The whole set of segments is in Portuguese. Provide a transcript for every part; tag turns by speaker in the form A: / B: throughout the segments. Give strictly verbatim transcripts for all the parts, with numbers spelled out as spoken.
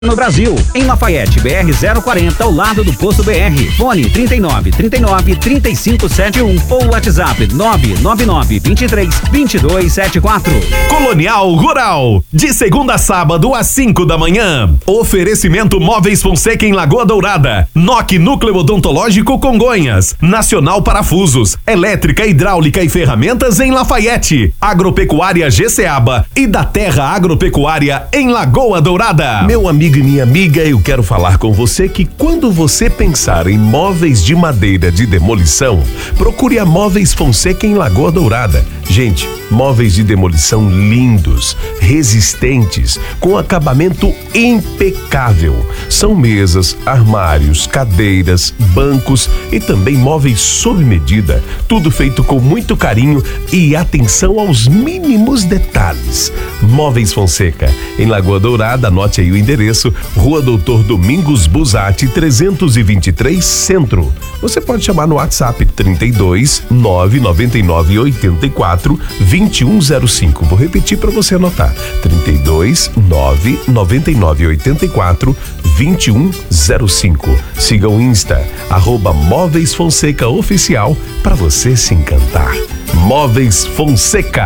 A: No Brasil, em Lafayette, B R zero quarenta, ao lado do Posto B R. Fone trinta e nove, trinta e nove, trinta e cinco setenta e um ou WhatsApp nove nove nove, vinte e três, vinte e dois setenta e quatro.
B: Colonial Rural, de segunda a sábado às cinco da manhã. Oferecimento Móveis Fonseca em Lagoa Dourada. N O C Núcleo Odontológico Congonhas. Nacional Parafusos, Elétrica, Hidráulica e Ferramentas em Lafayette. Agropecuária Geceaba e da Terra Agropecuária em Lagoa Dourada.
C: Meu amigo e minha amiga, eu quero falar com você que quando você pensar em móveis de madeira de demolição, procure a Móveis Fonseca em Lagoa Dourada. Gente, móveis de demolição lindos, resistentes, com acabamento impecável. São mesas, armários, cadeiras, bancos e também móveis sob medida. Tudo feito com muito carinho e atenção aos mínimos detalhes. Móveis Fonseca, em Lagoa Dourada, anote aí o endereço: Rua Doutor Domingos Busatti, trezentos e vinte e três, Centro. Você pode chamar no WhatsApp trinta e dois, nove nove nove, oitenta e quatro, vinte e um zero cinco. Vou repetir para você anotar: trinta e dois, nove nove nove, oitenta e quatro, vinte e um zero cinco. Siga o Insta, arroba Móveis Fonseca Oficial, para você se encantar. Móveis Fonseca.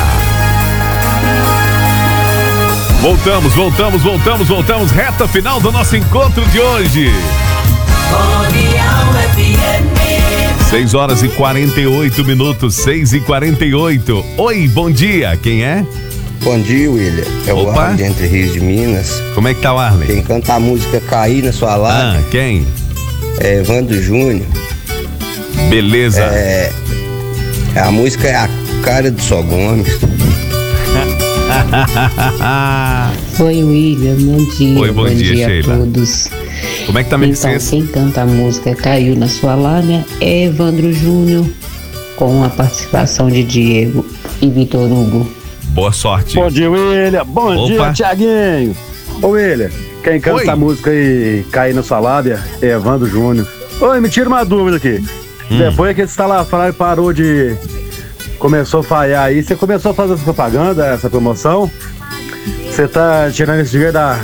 B: Voltamos, voltamos, voltamos, voltamos. Reta final do nosso encontro de hoje. seis horas e quarenta e oito minutos, seis e quarenta e oito. Oi, bom dia, quem é?
D: Bom dia, William. É o
B: Opa.
D: Arley de Entre Rios de Minas.
B: Como é que tá o Arley?
D: Quem canta a música Cair na Sua Lábia
B: Ah, quem?
D: é Evandro Júnior.
B: Beleza.
D: É, a música é A Cara do Só Gomes.
E: Oi, William, bom dia.
B: Oi, bom,
E: bom
B: dia,
E: dia
B: Sheila.
E: a todos.
B: Como é que tá a
E: Então,
B: Mercedes?
E: quem canta a música Caiu na Sua Lábia é Evandro Júnior, com a participação de Diego e Vitor Hugo.
B: Boa sorte.
F: Bom dia, William. Bom
B: Opa.
F: dia, Tiaguinho. Ô, William, quem canta
B: Oi.
F: a música aí, Cair na Sua Lábia, é Evandro Júnior. Oi, me tira uma dúvida aqui.
B: Hum.
F: Depois que esse Talafrai parou de... Começou a falhar aí, você começou a fazer essa propaganda, essa promoção? Você tá tirando esse dinheiro da...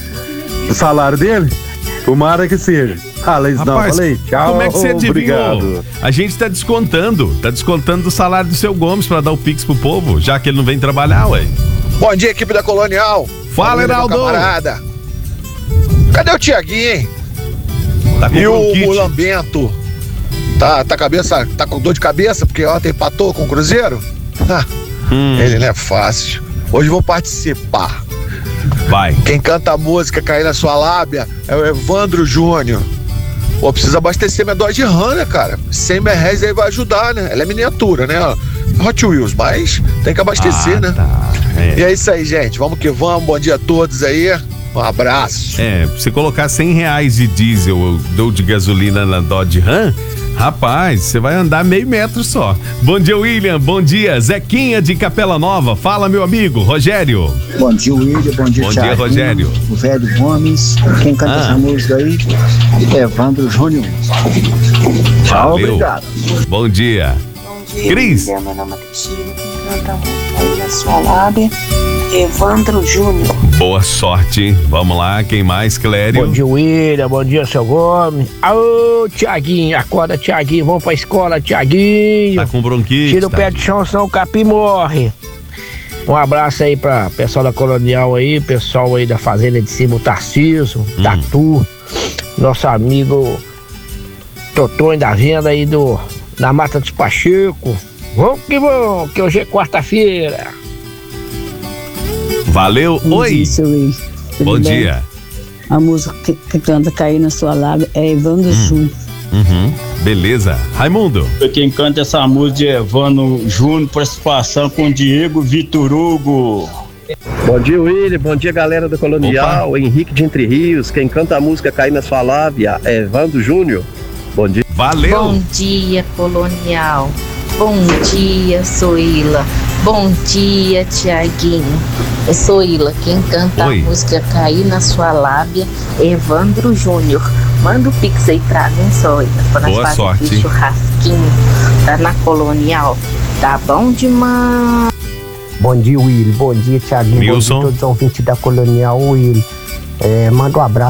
F: do salário dele? Tomara que seja. Ah, Leis, não,
B: Rapaz,
F: falei. Tchau,
B: como é que você adivinhou?
F: obrigado.
B: A gente tá descontando, tá descontando do salário do seu Gomes pra dar o Pix pro povo, já que ele não vem trabalhar, ué.
G: Bom dia, equipe da Colonial.
B: Fala,
G: Bom dia, meu
B: Heraldo.
G: camarada. Cadê o Tiaguinho, hein?
B: Tá com
G: E o
B: bronquite.
G: Mulambento? Tá, tá, cabeça, tá com dor de cabeça porque ontem empatou com o Cruzeiro? Ha,
B: Hum,
G: Ele não é fácil. Hoje eu vou participar.
B: vai.
G: Quem canta a música Cair na Sua Lábia é o Evandro Júnior. Pô, precisa abastecer minha Dodge Ram, né, cara? cem reais aí vai ajudar, né? Ela é miniatura, né? Hot Wheels, mas tem que abastecer,
B: Ah,
G: né?
B: tá. É.
G: E é isso aí, gente. Vamos que vamos. Bom dia a todos aí. Um abraço.
B: É, se colocar cem reais de diesel ou ou de gasolina na Dodge Ram, rapaz, você vai andar meio metro só. Bom dia, William. Bom dia, Zequinha de Capela Nova. Fala, meu amigo, Rogério.
H: Bom dia, William. Bom dia,
B: Bom dia,
H: Thiaguinho,
B: Rogério.
H: O velho Gomes. Quem canta
B: Ah.
H: essa música aí é Evandro Júnior. Tchau,
B: Valeu.
H: obrigado.
B: Bom dia.
I: Bom dia,
B: Cris.
I: William. Meu nome é Cristina. Quem canta a música Cair na Sua Lábia, Evandro Júnior.
B: Boa sorte. Vamos lá, quem mais, Clério?
J: Bom dia, William. Bom dia, seu Gomes. Ô, Tiaguinho, acorda, Tiaguinho. Vamos pra escola, Tiaguinho.
B: Tá com bronquite?
J: Tira o
B: tá?
J: pé do chão, senão o capim morre. Um abraço aí pra pessoal da Colonial aí, pessoal aí da Fazenda de Cima, o Tarcísio,
B: Hum.
J: Tatu, nosso amigo Totonho da venda aí do, da Mata dos Pacheco. Vamos que vamos, que hoje é quarta-feira.
B: Valeu.
K: Bom
B: Oi.
K: dia, seu Luiz. Tudo
B: Bom
K: bem?
B: dia.
K: A música que, que canta Cair na Sua Lábia é Evandro
B: Hum.
K: Júnior.
B: Uhum. Beleza. Raimundo.
L: Quem canta essa música é Evandro Júnior, participação com Diego Vitor Hugo.
M: Bom dia, William. Bom dia, galera da Colonial. Henrique de Entre Rios. Quem canta a música Cair na Sua Lábia é Evandro Júnior. Bom dia.
B: Valeu.
N: Bom dia, Colonial. Bom dia, Soila. Bom dia, Tiaguinho. Eu sou Ila. Quem canta
B: Oi.
N: a música Cair na Sua Lábia é Evandro Júnior. Manda o Pix aí pra mim, Soila. Pra nós
B: Boa
N: fazer
B: sorte.
N: aquele churrasquinho. Tá na Colonial. Tá bom demais.
J: Bom dia, Will. Bom dia, Tiaguinho.
B: Wilson.
J: Bom dia a todos os ouvintes da Colonial, Will.
O: É, manda um abraço